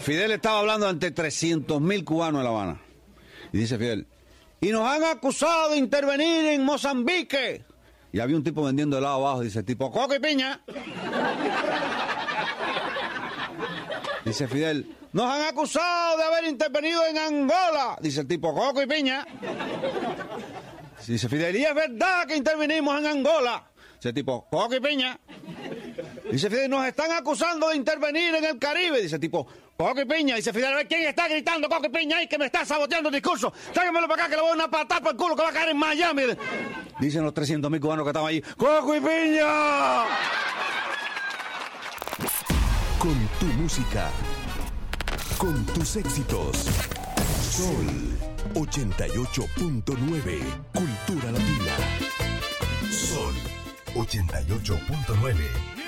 Fidel estaba hablando ante 300.000 cubanos en La Habana. Y dice Fidel, y nos han acusado de intervenir en Mozambique. Y había un tipo vendiendo helado abajo, dice el tipo, coca y piña. Dice Fidel, nos han acusado de haber intervenido en Angola. Dice el tipo, coca y piña. Dice Fidel, y es verdad que intervinimos en Angola. Dice el tipo, coca y piña. Dice Fidel, nos están acusando de intervenir en el Caribe. Dice el tipo, coca y piña. Dice Fidel, a ver, ¿quién está gritando coca y piña ahí que me está saboteando el discurso? Tráigamelo para acá que le voy a una patada por el culo que va a caer en Miami. Dicen los 300.000 cubanos que estaban ahí, ¡coca y piña! Con tu música, con tus éxitos. Sol 88.9, Cultura Latina. Sol 88.9.